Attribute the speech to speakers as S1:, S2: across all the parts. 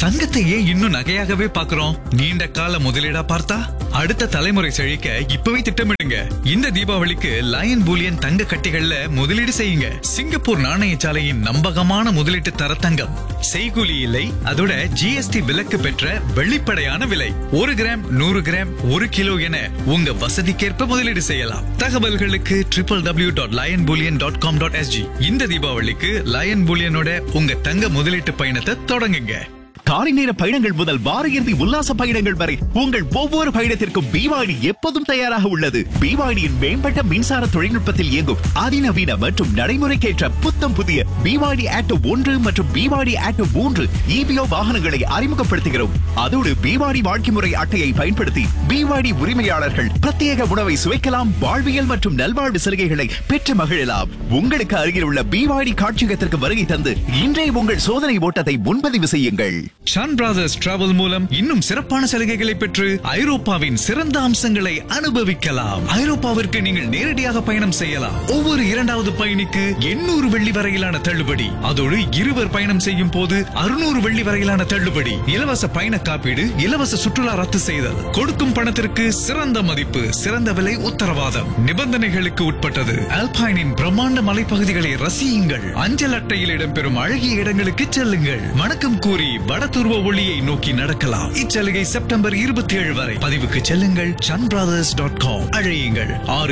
S1: தங்கத்தை ஏன் இன்னும் நகையாகவே பாக்குறோம்? நீண்ட கால முதலீடா பார்த்தா அடுத்த தலைமுறை செழிக்க இப்பவே திட்டமிடுங்க. இந்த தீபாவளிக்கு லயன் பூலியன் தங்க கட்டிகள்ல முதலீடு செய்யுங்க. சிங்கப்பூர் நாணயசாலையின் நம்பகமான முதலீட்டு தர தங்கம். செய்கூலி இல்லை, அதோட ஜிஎஸ்டி விலக்கு பெற்ற வெளிப்படையான விலை. 1 கிராம் 100 கிராம் 1 கிலோ என உங்க வசதிக்கேற்ப முதலீடு செய்யலாம். தகவல்களுக்கு www.lionbullion.com.sg. இந்த தீபாவளிக்கு லயன் பூலியனோட உங்க தங்க முதலீட்டு பயணத்தை தொடங்குங்க.
S2: காலை நேர பயணங்கள் முதல் வார இறுதி உல்லாச பயணங்கள் வரை உங்கள் ஒவ்வொரு பயணத்திற்கும் பிவாடி எப்போதும் தயாராக உள்ளது. பிவாடியின் மேம்பட்ட மின்சார தொழில்நுட்பத்தில் இயங்கும் அதிநவீன மற்றும் நடைமுறைக்கேற்ற புத்தம் புதிய பிவாடி ஆட்டோ 1 மற்றும் பிவாடி ஆட்டோ 3 EBO வாகனங்களை அறிமுகப்படுத்துகிறோம். அதோடு பிவாடி வாழ்க்கை முறை அட்டையை பயன்படுத்தி பிவாடி உரிமையாளர்கள் பிரத்யேக உணவை சுவைக்கலாம், வாழ்வியல் மற்றும் நல்வாழ்வு சலுகைகளை பெற்று மகிழலாம். உங்களுக்கு அருகில் உள்ள பிவாடி காட்சியகத்திற்கு வருகை தந்து இன்றைய உங்கள் சோதனை ஓட்டத்தை முன்பதிவு செய்யுங்கள்.
S1: ஷான் பிரதர்ஸ் டிராவல் மூலம் இன்னும் சிறப்பான சலுகைகளை பெற்று ஐரோப்பாவின் சிறந்த அம்சங்களை அனுபவிக்கலாம். ஐரோப்பாவிற்கு நீங்கள் நேரடியாக பயணம் செய்யலாம். ஒவ்வொரு 2வது பயணிக்கு 800 வெள்ளி வரையிலான தள்ளுபடி. அதோடு இருவர் பயணம் செய்யும் போது 600 வெள்ளி வரையிலான தள்ளுபடி. இலவச பயண காப்பீடு, இலவச சுற்றுலா ரத்து செய்தல். கொடுக்கும் பணத்திற்கு சிறந்த மதிப்பு, சிறந்த விலை உத்தரவாதம். நிபந்தனைகளுக்கு உட்பட்டது. ஆல்பைனின் பிரம்மாண்ட மலைப்பகுதிகளை ரசியுங்கள். அஞ்சல் அட்டையில் இடம்பெறும் அழகிய இடங்களுக்கு செல்லுங்கள். வணக்கம் கூறி வடதுருவ ஒளியை நோக்கி நடக்கலாம். இச்சலுகை செப்டம்பர் 27 வரை. பதிவுக்கு செல்லுங்கள் chanbrothers.com. அழையுங்கள்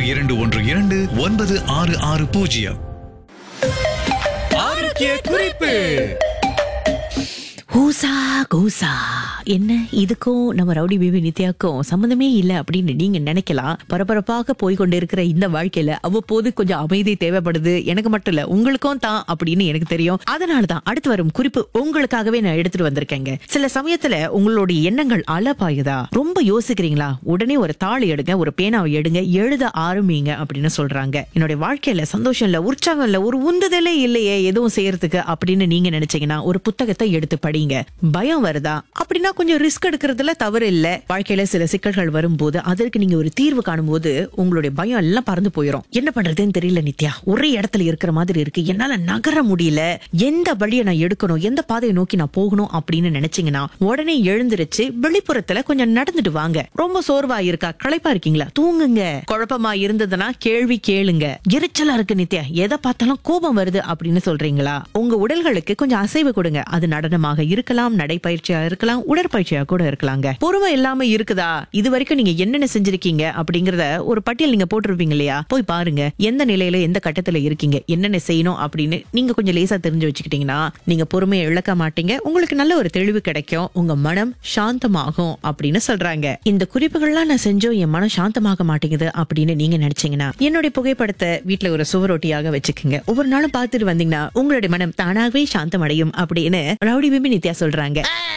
S1: 62129660. ஆரோக்கிய குறிப்பு.
S3: ஹூசா கூசா. என்ன இதுக்கும் நம்ம ரவுடி பேபி நித்யாக்கும் சம்பந்தமே இல்ல அப்படின்னு நீங்க நினைக்கலாம். பரபரப்பாக போய்கொண்டிருக்கிற இந்த வாழ்க்கையில அவ்வப்போது கொஞ்சம் அமைதி தேவைப்படுது. எனக்கு மட்டும் இல்ல, உங்களுக்கும் தான் அப்படின்னு எனக்கு தெரியும். அதனாலதான் அடுத்து வரும் குறிப்பு உங்களுக்காகவே நான் எடுத்துட்டு வந்திருக்கேங்க. சில சமயத்துல உங்களுடைய எண்ணங்கள் அலப்பாயுதா, ரொம்ப யோசிக்கிறீங்களா, உடனே ஒரு தாள் எடுங்க, ஒரு பேனாவை எடுங்க, எழுத ஆரம்பிங்க அப்படின்னு சொல்றாங்க. என்னுடைய வாழ்க்கையில சந்தோஷம் இல்ல, உற்சாகம் இல்ல, ஒரு உந்துதலே இல்லையே எதுவும் செய்யறதுக்கு அப்படின்னு நீங்க நினைச்சீங்கன்னா ஒரு புத்தகத்தை எடுத்து படிங்க. பயம் வருதா அப்படின்னா கொஞ்சம் ரிஸ்க் எடுக்கிறதுல தவறு இல்ல. வாழ்க்கையில சில சிக்கல்கள் வரும்போது அதற்கு நீங்க ஒரு தீர்வு காணும் போது உங்களுடைய பயம் எல்லாம் பறந்து போயிடும். என்ன பண்றதுன்னு தெரியல நித்யா, ஒரே இடத்துல இருக்கிற மாதிரி இருக்கு, என்னால நகர முடியல, எந்த வழியை நான் எடுக்கணும், எந்த பாதையை நோக்கி நான் போகணும் அப்படின்னு நினைச்சீங்கன்னா உடனே எழுந்திருச்சு வெளிப்புறத்துல கொஞ்சம் நடந்துட்டு வாங்க. ரொம்ப சோர்வா இருக்கா, களைப்பா இருக்கீங்களா, தூங்குங்க. குழப்பமா இருந்ததுன்னா கேள்வி கேளுங்க. எரிச்சலா இருக்கு நித்யா, எதை பார்த்தாலும் கோபம் வருது அப்படின்னு சொல்றீங்களா, உங்க உடல்களுக்கு கொஞ்சம் அசைவு கொடுங்க. அது நடனமாக இருக்கலாம், நடைப்பயிற்சியா இருக்கலாம், உடற்பயிற்சியா கூட இருக்கலாங்க. பொறுமை இல்லாம இருக்குதா, இது வரைக்கும் நீங்க என்னென்ன செஞ்சிருக்கீங்க அப்படிங்கறத ஒரு பட்டியல் நீங்க போட்டிருப்பீங்க இல்லையா, போய் பாருங்க. எந்த நிலையில எந்த கட்டத்துல இருக்கீங்க, என்னென்ன செய்யணும் அப்படின்னு நீங்க கொஞ்சம் லேசா தெரிஞ்சு வச்சுக்கிட்டீங்கன்னா நீங்க பொறுமையை இழக்க மாட்டீங்க. உங்களுக்கு நல்ல ஒரு தெளிவு கிடைக்கும், உங்க மனம் சாந்தமாகும் அப்படின்னு சொல்றாங்க. இந்த குறிப்புகள்லாம் நான் செஞ்சோம் என் மனம் சாந்தமாக மாட்டேங்குது அப்படின்னு நீங்க நினைச்சீங்கன்னா என்னுடைய புகைப்படத்தை வீட்டுல ஒரு சுவரொட்டியாக வச்சுக்கோங்க. ஒவ்வொரு நாளும் பார்த்துட்டு வந்தீங்கன்னா உங்களுடைய மனம் தானாகவே சாந்தம் அடையும் அப்படின்னு ரவுடி பேபி நித்யா சொல்றாங்க.